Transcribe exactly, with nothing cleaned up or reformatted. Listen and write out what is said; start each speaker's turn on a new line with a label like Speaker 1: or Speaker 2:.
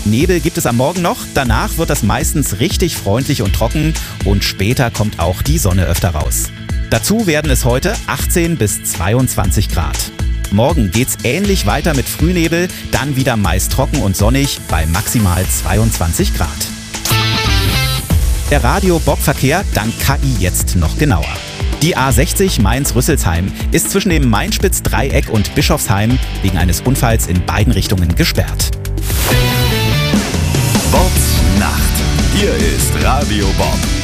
Speaker 1: Nebel gibt es am Morgen noch, danach wird das meistens richtig freundlich und trocken und später kommt auch die Sonne öfter raus. Dazu werden es heute achtzehn bis zweiundzwanzig Grad. Morgen geht's ähnlich weiter mit Frühnebel, dann wieder meist trocken und sonnig bei maximal zweiundzwanzig Grad. Der Radio-Bob-Verkehr dank K I jetzt noch genauer. Die A sechzig Mainz-Rüsselsheim ist zwischen dem Mainspitz-Dreieck und Bischofsheim wegen eines Unfalls in beiden Richtungen gesperrt.
Speaker 2: Bobs Nacht. Hier ist Radio Bob.